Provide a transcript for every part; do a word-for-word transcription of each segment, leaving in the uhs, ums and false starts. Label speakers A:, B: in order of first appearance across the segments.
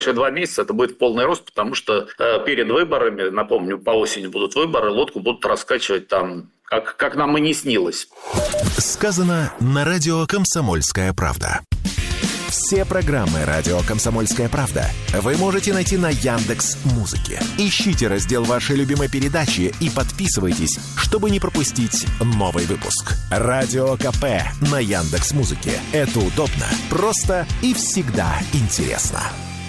A: Еще два месяца это будет полный рост, потому что э, перед выборами, напомню, по осени будут выборы, лодку будут раскачивать там, как, как нам и не снилось.
B: Сказано на радио «Комсомольская правда». Все программы «Радио Комсомольская правда» вы можете найти на Яндекс.Музыке. Ищите раздел вашей любимой передачи и подписывайтесь, чтобы не пропустить новый выпуск. Радио КП на Яндекс.Музыке. Это удобно, просто и всегда интересно.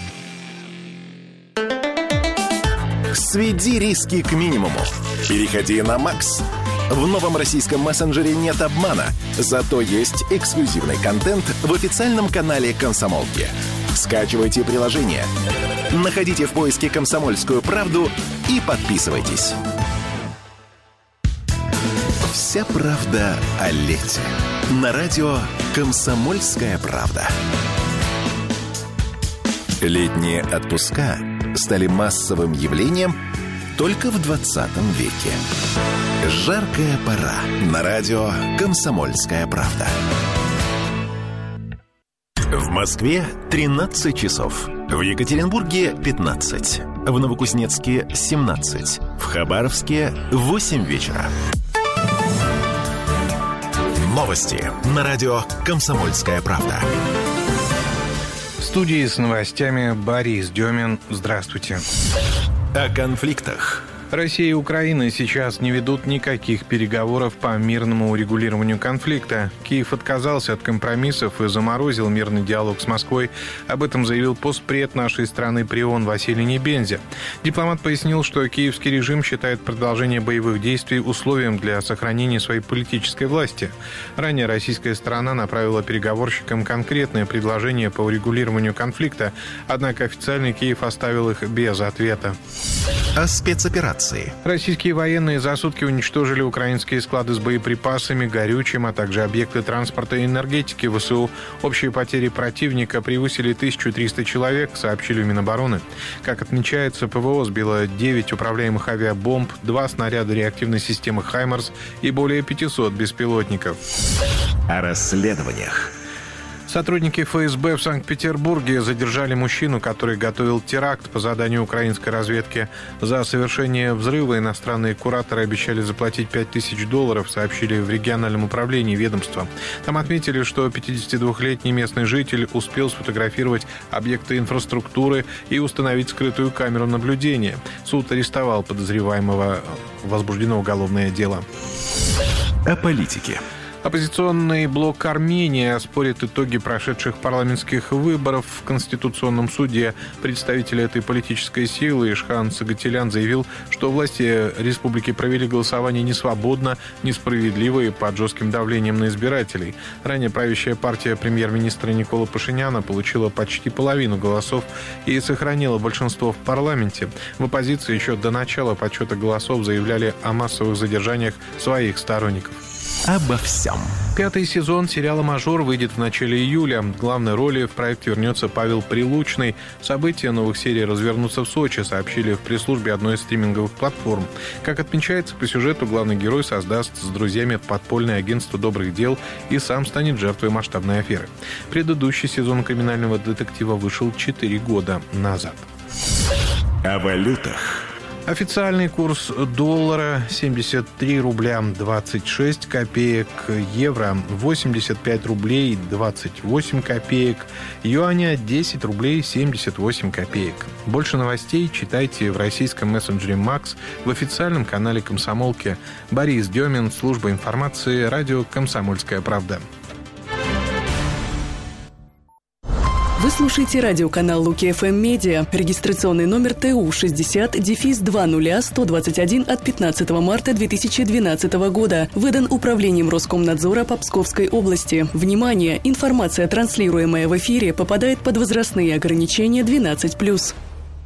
B: Сведи риски к минимуму. Переходи на Макс. В новом российском мессенджере нет обмана, зато есть эксклюзивный контент в официальном канале «Комсомолки». Скачивайте приложение, находите в поиске «Комсомольскую правду» и подписывайтесь. Вся правда о лете. На радио «Комсомольская правда». Летние отпуска стали массовым явлением только в двадцатом веке. Жаркая пора. На радио «Комсомольская правда». В Москве тринадцать часов. В Екатеринбурге пятнадцать. В Новокузнецке семнадцать. В Хабаровске восемь вечера. Новости на радио «Комсомольская правда».
C: В студии с новостями Борис Демин. Здравствуйте.
B: О конфликтах.
C: Россия и Украина сейчас не ведут никаких переговоров по мирному урегулированию конфликта. Киев отказался от компромиссов и заморозил мирный диалог с Москвой. Об этом заявил постпред нашей страны при ООН Василий Небензя. Дипломат пояснил, что киевский режим считает продолжение боевых действий условием для сохранения своей политической власти. Ранее российская сторона направила переговорщикам конкретное предложение по урегулированию конфликта, однако официальный Киев оставил их без ответа.
B: О спецоперации.
C: Российские военные за сутки уничтожили украинские склады с боеприпасами, горючим, а также объекты транспорта и энергетики ВСУ. Общие потери противника превысили тысячу триста человек, сообщили в Минобороны. Как отмечается, ПВО сбило девять управляемых авиабомб, два снаряда реактивной системы «Хаймарс» и более пятисот беспилотников.
B: О расследованиях.
C: Сотрудники эф эс бэ в Санкт-Петербурге задержали мужчину, который готовил теракт по заданию украинской разведки. За совершение взрыва иностранные кураторы обещали заплатить пять тысяч долларов, сообщили в региональном управлении ведомства. Там отметили, что пятидесятидвухлетний местный житель успел сфотографировать объекты инфраструктуры и установить скрытую камеру наблюдения. Суд арестовал подозреваемого, возбуждено уголовное дело.
B: О политике.
C: Оппозиционный блок Армении оспорит итоги прошедших парламентских выборов в Конституционном суде. Представитель этой политической силы Ишхан Сагателян заявил, что власти республики провели голосование несвободно, несправедливо и под жестким давлением на избирателей. Ранее правящая партия премьер-министра Никола Пашиняна получила почти половину голосов и сохранила большинство в парламенте. В оппозиции еще до начала подсчета голосов заявляли о массовых задержаниях своих сторонников.
B: Обо всем.
C: Пятый сезон сериала «Мажор» выйдет в начале июля. В главной роли в проект вернется Павел Прилучный. События новых серий развернутся в Сочи, сообщили в пресс-службе одной из стриминговых платформ. Как отмечается, по сюжету главный герой создаст с друзьями подпольное агентство добрых дел и сам станет жертвой масштабной аферы. Предыдущий сезон криминального детектива вышел четыре года назад.
B: О валютах.
C: Официальный курс доллара семьдесят три рубля двадцать шесть копеек, евро восемьдесят пять рублей двадцать восемь копеек, юаня десять рублей семьдесят восемь копеек. Больше новостей читайте в российском мессенджере «Макс», в официальном канале «Комсомолки». Борис Демин, служба информации, радио «Комсомольская правда».
D: Вы слушаете радиоканал Луки эф эм Медиа. Регистрационный номер тэ у шестьдесят два ноль сто двадцать один от пятнадцатого марта две тысячи двенадцатого года. Выдан Управлением Роскомнадзора по Псковской области. Внимание! Информация, транслируемая в эфире, попадает под возрастные ограничения двенадцать плюс.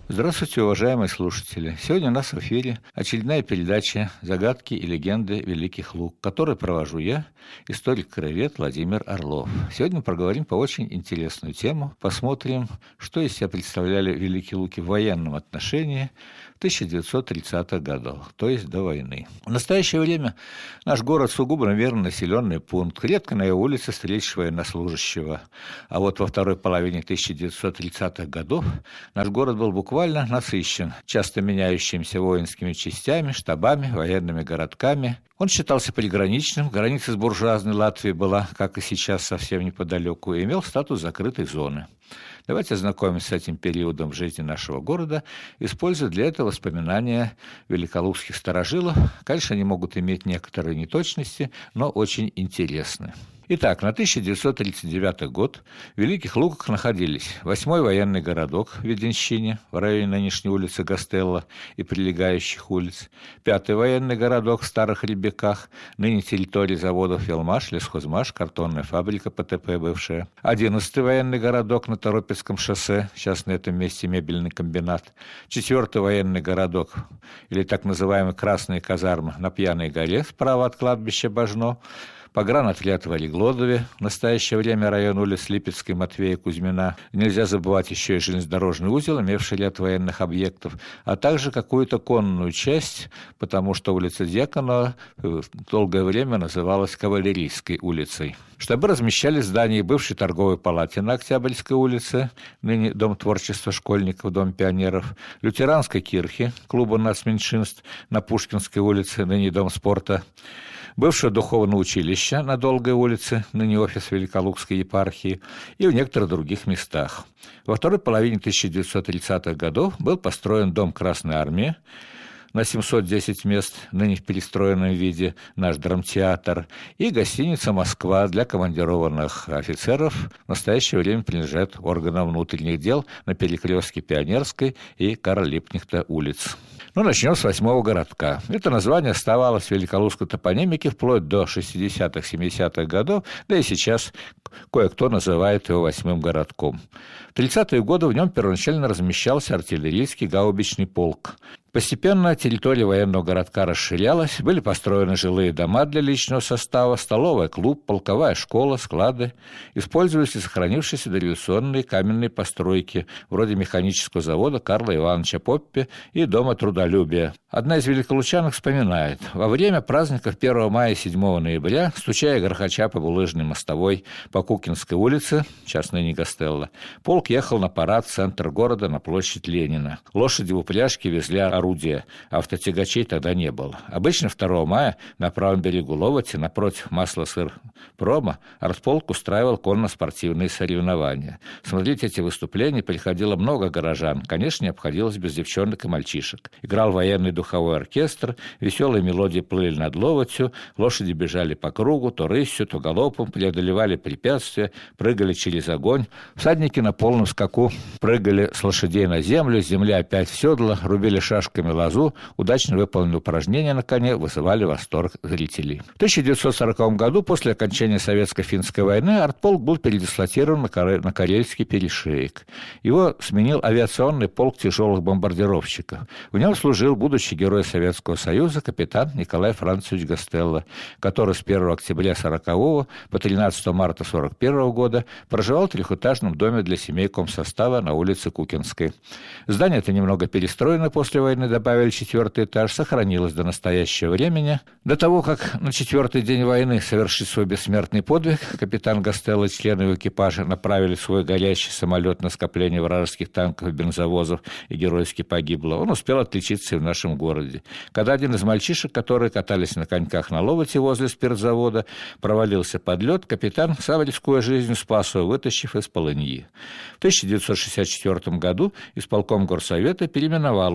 E: Здравствуйте, уважаемые слушатели. Сегодня у нас в эфире очередная передача «Загадки и легенды Великих Луг», которую провожу я, историк-краевед Владимир Орлов. Сегодня мы поговорим по очень интересную тему, посмотрим, что из себя представляли Великие Луги в военном отношении в тысяча девятьсот тридцатых годах, то есть до войны. В настоящее время наш город сугубо, наверное, населенный пункт. Редко на его улице встретишь военнослужащего. А вот во второй половине тысяча девятьсот тридцатых годов наш город был буквально насыщен часто меняющимися воинскими частями, штабами, военными городками. Он считался приграничным, граница с буржуазной Латвией была, как и сейчас, совсем неподалеку, и имел статус закрытой зоны. Давайте ознакомимся с этим периодом в жизни нашего города, используя для этого воспоминания великолукских старожилов. Конечно, они могут иметь некоторые неточности, но очень интересны. Итак, на тысяча девятьсот тридцать девятый год в Великих Лугах находились восьмой военный городок в Веденщине, в районе нынешней улицы Гастелло и прилегающих улиц, пятый военный городок в Старых Ребеках, ныне территории заводов Фелмаш, Лесхозмаш, картонная фабрика ПТП бывшая, одиннадцатый военный городок на Торопецком шоссе, сейчас на этом месте мебельный комбинат, четвертый военный городок, или так называемый Красные казармы, на Пьяной горе, справа от кладбища Бажно, погранотряд в Ориглодове, в настоящее время район улиц Липецкой, Матвея, Кузьмина. Нельзя забывать еще и железнодорожный узел, имевший ряд военных объектов, а также какую-то конную часть, потому что улица Дьяконова долгое время называлась Кавалерийской улицей. Штабы размещались в здании бывшей торговой палаты на Октябрьской улице, ныне Дом творчества школьников, Дом пионеров, лютеранской кирхи, клуба нацменьшинств на Пушкинской улице, ныне Дом спорта, бывшее духовное училище на Долгой улице, ныне офис Великолукской епархии, и в некоторых других местах. Во второй половине тысяча девятьсот тридцатых годов был построен Дом Красной Армии на семьсот десять мест, ныне в перестроенном виде наш драмтеатр, и гостиница «Москва» для командированных офицеров в настоящее время принадлежит органам внутренних дел на перекрестке Пионерской и Карла Липкнехта улиц. Ну, начнем с восьмого городка. Это название оставалось в великолукской топонимике вплоть до шестидесятых-семидесятых годов, да и сейчас кое-кто называет его восьмым городком. В тридцатые годы в нем первоначально размещался артиллерийский гаубичный полк. Постепенно территория военного городка расширялась, были построены жилые дома для личного состава, столовая, клуб, полковая школа, склады. Использовались и сохранившиеся дореволюционные каменные постройки, вроде механического завода Карла Ивановича Поппи и Дома трудолюбия. Одна из великолучанок вспоминает: во время праздников первого мая и седьмого ноября, стучая грохоча по булыжной мостовой по Кукинской улице, сейчас ныне Гастелло, полк ехал на парад в центр города на площадь Ленина. Лошади в упряжке везли орудия, автотягачей тогда не было. Обычно второго мая на правом берегу Ловати, напротив Масло-сыр-прома, артполк устраивал конно-спортивные соревнования. Смотреть эти выступления приходило много горожан. Конечно, не обходилось без девчонок и мальчишек. Играл военный духовой оркестр, веселые мелодии плыли над Ловатью, лошади бежали по кругу, то рысью, то галопом, преодолевали препятствия, прыгали через огонь. Всадники на полном скаку прыгали с лошадей на землю, с земли опять в седло, рубили шашками лозу, удачно выполненные упражнения на коне вызывали восторг зрителей. В тысяча девятьсот сороковом году, после окончания Советско-финской войны, артполк был передислоцирован на, Кор... на Карельский перешеек. Его сменил авиационный полк тяжелых бомбардировщиков. В нем служил будущий герой Советского Союза капитан Николай Францевич Гастелло, который с первого октября сорокового по тринадцатого марта сорок первого года проживал в трехэтажном доме для семей комсостава на улице Кукинской. Здание это немного перестроено после войны, добавили четвертый этаж, сохранилось до настоящего времени. До того, как на четвертый день войны совершить свой бессмертный подвиг, капитан Гастелло и члены его экипажа направили свой горящий самолет на скопление вражеских танков и бензовозов и геройски погибло. Он успел отличиться и в нашем городе. Когда один из мальчишек, которые катались на коньках на Ловати возле спиртзавода, провалился под лед, капитан сам, рискуя жизнью, спас его, вытащив из полыньи. В тысяча девятьсот шестьдесят четвёртом году исполком горсовета переименовал улицу Кукинскую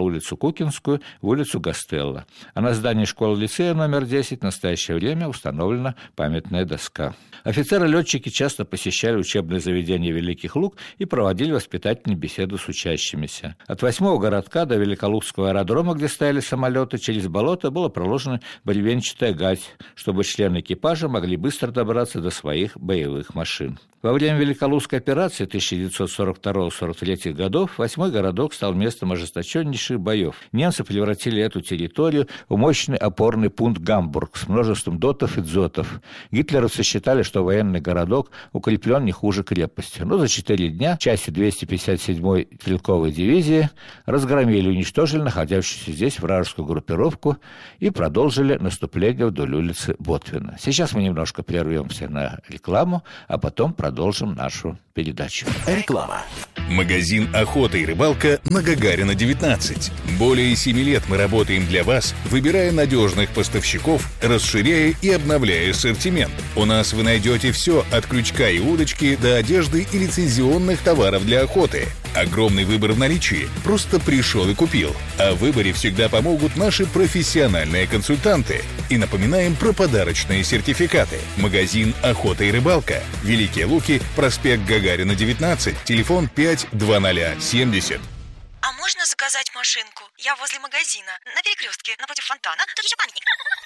E: Лукинскую в улицу Гастелло. А на здании школы-лицея номер десять в настоящее время установлена памятная доска. Офицеры-летчики часто посещали учебные заведения Великих Луг и проводили воспитательные беседы с учащимися. От восьмого городка до Великолукского аэродрома, где стояли самолеты, через болото было проложена бревенчатая гать, чтобы члены экипажа могли быстро добраться до своих боевых машин. Во время Великолукской операции тысяча девятьсот сорок второго — сорок третьего годов восьмой городок стал местом ожесточеннейших боев. Немцы превратили эту территорию в мощный опорный пункт Гамбург с множеством дотов и дзотов. Гитлеровцы считали, что военный городок укреплен не хуже крепости. Но за четыре дня части двести пятьдесят седьмой стрелковой дивизии разгромили и уничтожили находящуюся здесь вражескую группировку и продолжили наступление вдоль улицы Ботвина. Сейчас мы немножко прервемся на рекламу, а потом продолжим. Продолжим нашу передачу.
B: Реклама.
F: Магазин «Охота и рыбалка» на Гагарина, девятнадцать. Более семи лет мы работаем для вас, выбирая надежных поставщиков, расширяя и обновляя ассортимент. У нас вы найдете все от крючка и удочки до одежды и лицензионных товаров для охоты. Огромный выбор в наличии. Просто пришел и купил. О выборе всегда помогут наши профессиональные консультанты. И напоминаем про подарочные сертификаты. Магазин «Охота и рыбалка». Великие Луки, проспект Гагарина, девятнадцать, телефон пять два ноль семьдесят.
G: А можно заказать машинку? Я возле магазина, на перекрестке, напротив фонтана. Тут еще памятник.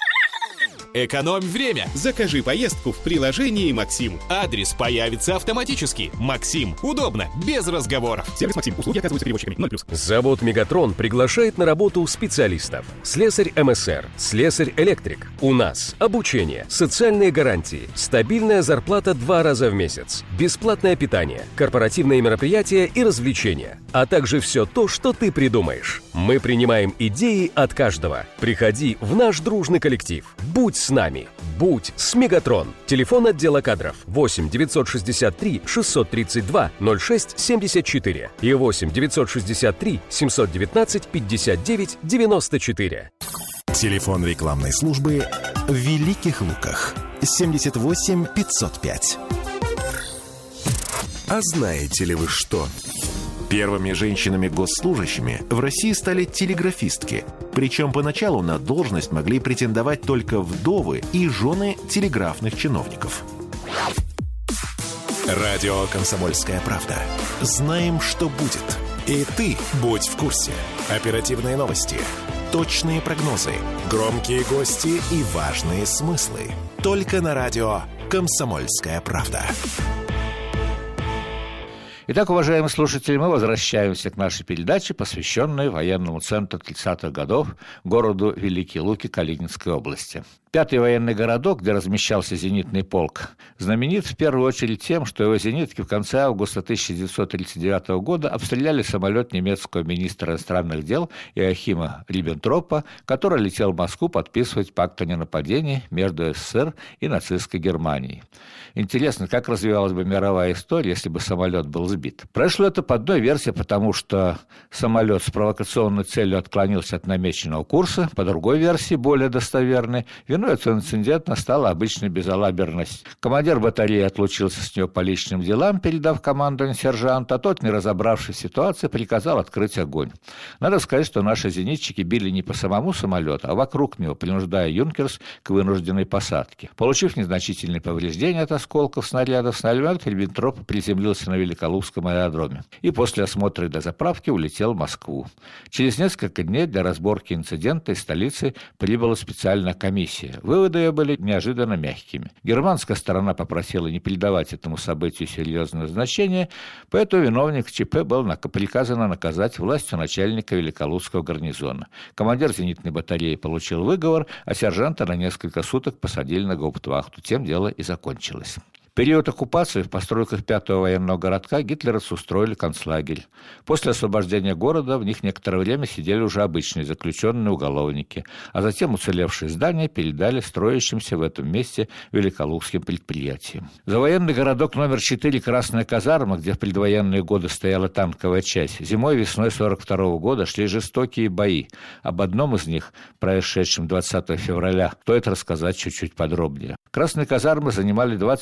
H: Экономь время. Закажи поездку в приложении «Максим». Адрес появится автоматически. «Максим». Удобно, без разговоров.
I: Сервис «Максим». Услуги оказываются перевозчиками. ноль плюс.
J: Завод «Мегатрон» приглашает на работу специалистов. Слесарь эм эс эр, слесарь-электрик. У нас обучение, социальные гарантии, стабильная зарплата два раза в месяц, бесплатное питание, корпоративные мероприятия и развлечения, а также все то, что ты придумаешь. Мы принимаем идеи от каждого. Приходи в наш дружный коллектив. Будь с нами. Будь с «Мегатрон». Телефон отдела кадров восемь девятьсот шестьдесят три шестьсот тридцать два ноль шесть семьдесят четыре и восемь девятьсот шестьдесят три семьсот девятнадцать пятьдесят девять девяносто четыре.
B: Телефон рекламной службы в Великих Луках семьдесят восемь пятьсот пять. А знаете ли вы что? Первыми женщинами-госслужащими в России стали телеграфистки. Причем поначалу на должность могли претендовать только вдовы и жены телеграфных чиновников. Радио «Комсомольская правда». Знаем, что будет. И ты будь в курсе. Оперативные новости, точные прогнозы, громкие гости и важные смыслы. Только на радио «Комсомольская правда».
E: Итак, уважаемые слушатели, мы возвращаемся к нашей передаче, посвященной военному центру тридцатых годов, городу Великие Луки Калининской области. Пятый военный городок, где размещался зенитный полк, знаменит в первую очередь тем, что его зенитки в конце августа тысяча девятьсот тридцать девятого года обстреляли самолет немецкого министра иностранных дел Иоахима Риббентропа, который летел в Москву подписывать пакт о ненападении между эс эс эс эр и нацистской Германией. Интересно, как развивалась бы мировая история, если бы самолет был сбит. Произошло это по одной версии, потому что самолет с провокационной целью отклонился от намеченного курса, по другой версии, более достоверной, виной этого инцидента стала обычная безалаберность. Командир батареи отлучился с нее по личным делам, передав командование сержанта, а тот, не разобравшись в ситуации, приказал открыть огонь. Надо сказать, что наши зенитчики били не по самому самолету, а вокруг него, принуждая «Юнкерс» к вынужденной посадке. Получив незначительные повреждения от осколков снарядов, самолет Риббентропа приземлился на Великолукском аэродроме и после осмотра и дозаправки улетел в Москву. Через несколько дней для разборки инцидента из столицы прибыла специальная комиссия. Выводы ее были неожиданно мягкими. Германская сторона попросила не придавать этому событию серьезного значения, поэтому виновник ЧП был приказано наказать властью начальника Великолукского гарнизона. Командир зенитной батареи получил выговор, а сержанта на несколько суток посадили на гауптвахту. Тем дело и закончилось. В период оккупации в постройках пятого военного городка гитлеровцы устроили концлагерь. После освобождения города в них некоторое время сидели уже обычные заключенные уголовники, а затем уцелевшие здания передали строящимся в этом месте великолукским предприятиям. За военный городок номер четыре «Красная казарма», где в предвоенные годы стояла танковая часть, зимой и весной сорок второго года шли жестокие бои. Об одном из них, происшедшем двадцатого февраля, стоит рассказать чуть-чуть подробнее. Красные казармы занимали двадцать шесть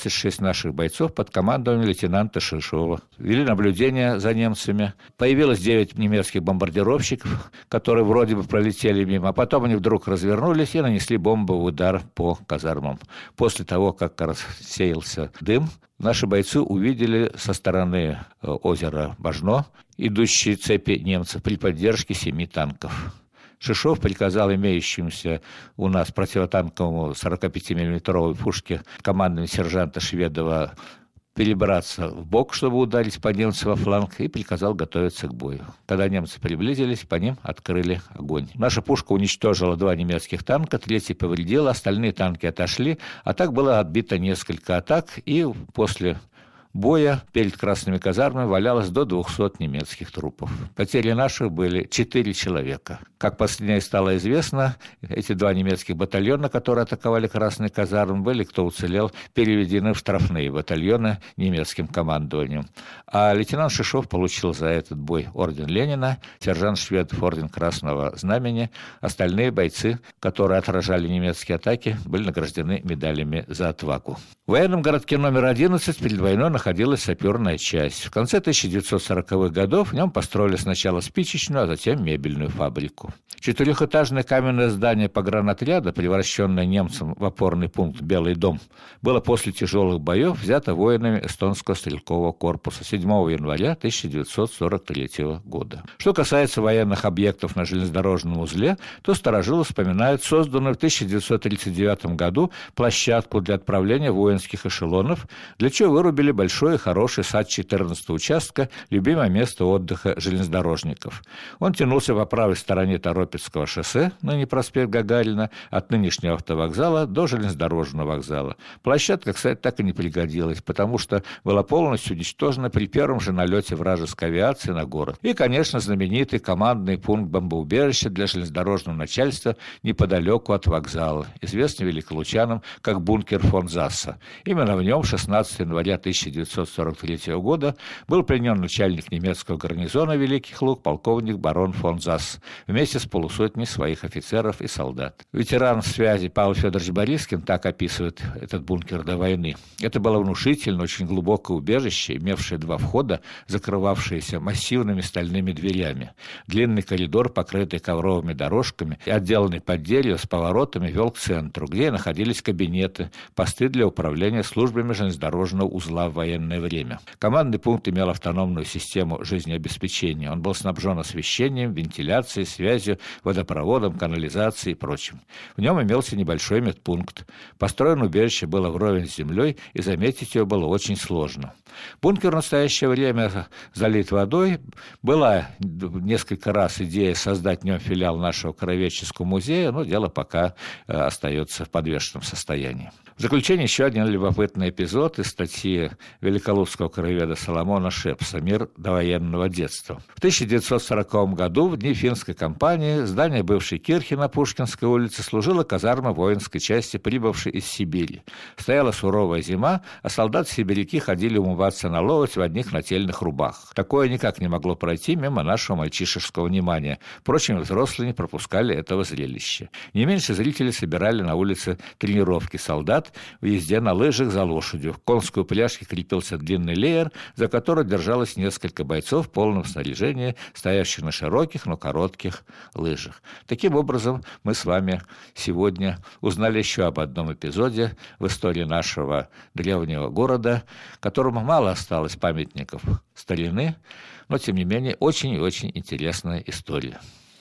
E: наших бойцов под командованием лейтенанта Шишова. Вели наблюдение за немцами. Появилось девять немецких бомбардировщиков, которые вроде бы пролетели мимо, а потом они вдруг развернулись и нанесли бомбовый удар по казармам. После того, как рассеялся дым, наши бойцы увидели со стороны озера Бажно идущие цепи немцев при поддержке семи танков. Шишов приказал имеющимся у нас противотанковому сорокапятимиллиметровой пушке командованию сержанта Шведова перебраться в бок, чтобы ударить по немцам во фланг, и приказал готовиться к бою. Когда немцы приблизились, по ним открыли огонь. Наша пушка уничтожила два немецких танка, третий повредила, остальные танки отошли, а так было отбито несколько атак, и после боя перед красными казармами валялось до двухсот немецких трупов. Потери наших были четыре человека. Как последнее стало известно, эти два немецких батальона, которые атаковали красные казармы, были, кто уцелел, переведены в штрафные батальоны немецким командованием. А лейтенант Шишов получил за этот бой орден Ленина, сержант Шведов орден Красного Знамени. Остальные бойцы, которые отражали немецкие атаки, были награждены медалями за отвагу. В военном городке номер одиннадцать перед войной находилась саперная часть. В конце тысяча девятьсот сороковых годов в нем построили сначала спичечную, а затем мебельную фабрику. Четырехэтажное каменное здание погранотряда, превращенное немцем в опорный пункт «Белый дом», было после тяжелых боев взято воинами эстонского стрелкового корпуса седьмого января тысяча девятьсот сорок третьего года. Что касается военных объектов на железнодорожном узле, то старожилы вспоминают созданную в тысяча девятьсот тридцать девятом году площадку для отправления воинских эшелонов, для чего вырубили большой и хороший сад четырнадцатого участка, любимое место отдыха железнодорожников. Он тянулся по правой стороне Торопецкого шоссе, ныне проспект Гагарина, от нынешнего автовокзала до железнодорожного вокзала. Площадка, кстати, так и не пригодилась, потому что была полностью уничтожена при первом же налете вражеской авиации на город. И, конечно, знаменитый командный пункт бомбоубежища для железнодорожного начальства неподалеку от вокзала, известный великолучанам как бункер фон Засса. Именно в нем шестнадцатого января тысяча девятьсот сорок третьего года был пленен начальник немецкого гарнизона Великих Луг, полковник барон фон Засс, вместе с полусотней своих офицеров и солдат. Ветеран связи Павел Федорович Борискин так описывает этот бункер до войны. Это было внушительное, очень глубокое убежище, имевшее два входа, закрывавшиеся массивными стальными дверями. Длинный коридор, покрытый ковровыми дорожками и отделанный под дерево с поворотами, вел к центру, где находились кабинеты, посты для управления службами железнодорожного узла в военное время. Командный пункт имел автономную систему жизнеобеспечения. Он был снабжен освещением, вентиляцией, связью, водопроводом, канализацией и прочим. В нем имелся небольшой медпункт. Построено убежище было вровень с землей, и заметить его было очень сложно. Бункер в настоящее время залит водой. Была несколько раз идея создать в нем филиал нашего краеведческого музея, но дело пока остается в подвешенном состоянии. В заключение еще один любопытный эпизод из статьи великолукского краеведа Соломона Шепса «Мир довоенного детства». В тысяча девятьсот сороковом году, в дни финской кампании, здание бывшей кирхи на Пушкинской улице служило казарма воинской части, прибывшей из Сибири. Стояла суровая зима, а солдаты-сибиряки ходили умываться на ловоть в одних нательных рубахах. Такое никак не могло пройти мимо нашего мальчишеского внимания. Впрочем, взрослые не пропускали этого зрелища. Не меньше зрителей собирали на улице тренировки солдат в езде на лыжах за лошадью. В конской упряжке крепился длинный леер, за который держалось несколько бойцов в полном снаряжении, стоящих на широких, но коротких лыжах. Таким образом, мы с вами сегодня узнали еще об одном эпизоде в истории нашего древнего города, которому мало осталось памятников старины, но, тем не менее, очень и очень интересная история.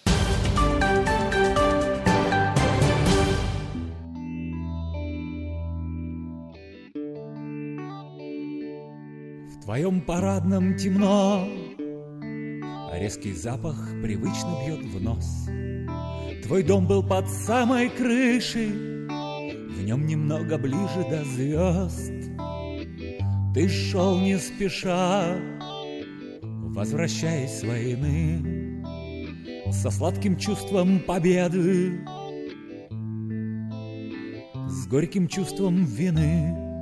K: В твоем парадном темно, резкий запах привычно бьет в нос. Твой дом был под самой крышей, в нем немного ближе до звезд. Ты шел не спеша, возвращаясь с войны, со сладким чувством победы, с горьким чувством вины.